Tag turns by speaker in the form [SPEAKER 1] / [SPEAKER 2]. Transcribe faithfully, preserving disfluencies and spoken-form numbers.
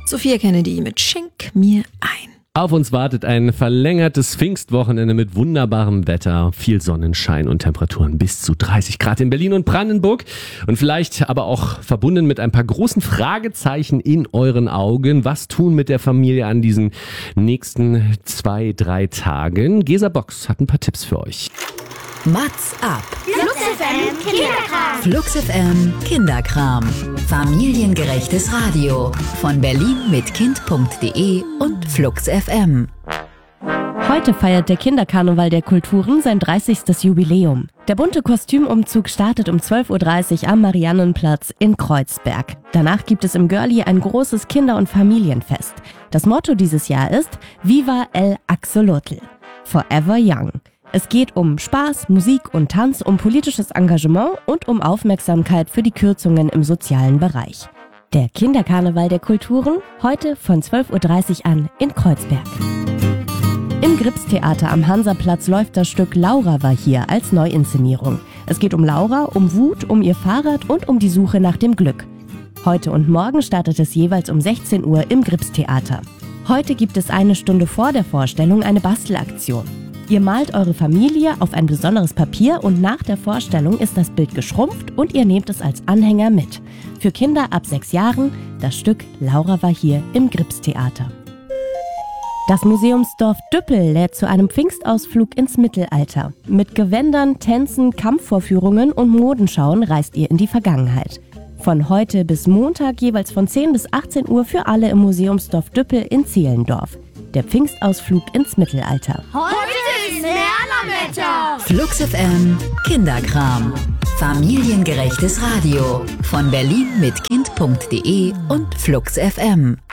[SPEAKER 1] Sophia Kennedy mit Schenk mir ein.
[SPEAKER 2] Auf uns wartet ein verlängertes Pfingstwochenende mit wunderbarem Wetter, viel Sonnenschein und Temperaturen bis zu dreißig Grad in Berlin und Brandenburg. Und vielleicht aber auch verbunden mit ein paar großen Fragezeichen in euren Augen. Was tun mit der Familie an diesen nächsten zwei, drei Tagen? Gesa Box hat ein paar Tipps für euch.
[SPEAKER 3] Mats ab.
[SPEAKER 4] Flux F M Kinderkram.
[SPEAKER 3] Flux F M Kinderkram. Familiengerechtes Radio. Von Berlin mit Kind punkt de und Flux F M.
[SPEAKER 5] Heute feiert der Kinderkarneval der Kulturen sein dreißigstes Jubiläum. Der bunte Kostümumzug startet um zwölf Uhr dreißig am Mariannenplatz in Kreuzberg. Danach gibt es im Görli ein großes Kinder- und Familienfest. Das Motto dieses Jahr ist Viva el Axolotl. Forever Young. Es geht um Spaß, Musik und Tanz, um politisches Engagement und um Aufmerksamkeit für die Kürzungen im sozialen Bereich. Der Kinderkarneval der Kulturen, heute von zwölf Uhr dreißig an in Kreuzberg. Im Gripstheater am Hansaplatz läuft das Stück Laura war hier als Neuinszenierung. Es geht um Laura, um Wut, um ihr Fahrrad und um die Suche nach dem Glück. Heute und morgen startet es jeweils um sechzehn Uhr im Gripstheater. Heute gibt es eine Stunde vor der Vorstellung eine Bastelaktion. Ihr malt eure Familie auf ein besonderes Papier und nach der Vorstellung ist das Bild geschrumpft und ihr nehmt es als Anhänger mit. Für Kinder ab sechs Jahren das Stück Laura war hier im Gripstheater. Das Museumsdorf Düppel lädt zu einem Pfingstausflug ins Mittelalter. Mit Gewändern, Tänzen, Kampfvorführungen und Modenschauen reist ihr in die Vergangenheit. Von heute bis Montag jeweils von zehn bis achtzehn Uhr für alle im Museumsdorf Düppel in Zehlendorf. Der Pfingstausflug ins Mittelalter.
[SPEAKER 4] Heute ist Merlerwetter.
[SPEAKER 3] Flux F M Kinderkram. Familiengerechtes Radio. Von Berlin mit Kind punkt de und Flux F M.